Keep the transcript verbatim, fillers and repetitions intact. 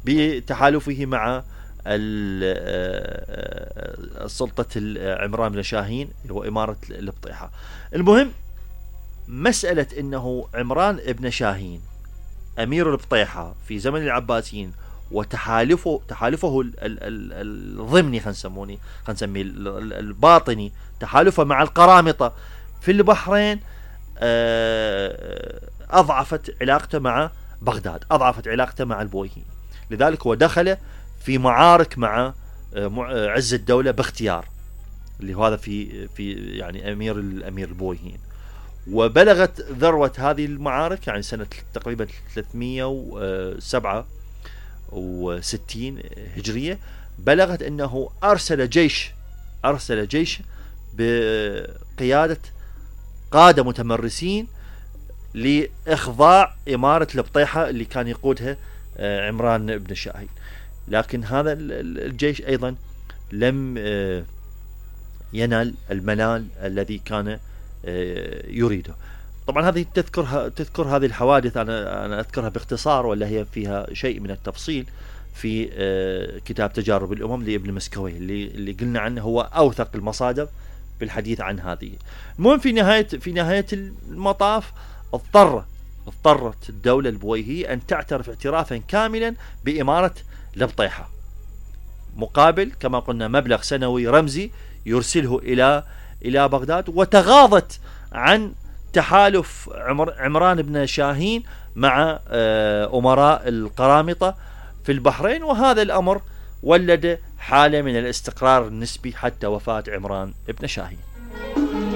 بتحالفه مع سلطة عمران بن شاهين اللي هو إمارة البطيحة. المهم مسألة أنه عمران بن شاهين أمير البطيحة في زمن العباسيين وتحالفه تحالفه الضمني خلينا نسموني خلينا نسميه الباطني، تحالفه مع القرامطة في البحرين أضعفت علاقته مع بغداد، أضعفت علاقته مع البويهيين. لذلك هو دخل في معارك مع عز الدولة باختيار، اللي هو هذا في في يعني أمير الأمير البويهيين. وبلغت ذروة هذه المعارك يعني سنة تقريبا ثلاثمئة وسبعة وستين هجرية، بلغت أنه أرسل جيش أرسل جيش بقيادة قادة متمرسين لإخضاع إمارة البطيحة اللي كان يقودها عمران بن شاهين. لكن هذا الجيش أيضا لم ينال المنال الذي كان يريده. طبعا هذه تذكرها تذكر هذه الحوادث أنا أنا أذكرها باختصار، ولا هي فيها شيء من التفصيل في كتاب تجارب الأمم لابن مسكوي اللي اللي قلنا عنه هو أوثق المصادر بالحديث عن هذه. المهم في نهاية في نهاية المطاف اضطر اضطرت الدولة البويهية أن تعترف اعترافا كاملا بإمارة البطيحة، مقابل كما قلنا مبلغ سنوي رمزي يرسله إلى إلى بغداد. وتغاضت عن تحالف عمر عمران بن شاهين مع أمراء القرامطة في البحرين، وهذا الأمر ولد حالة من الاستقرار النسبي حتى وفاة عمران بن شاهين.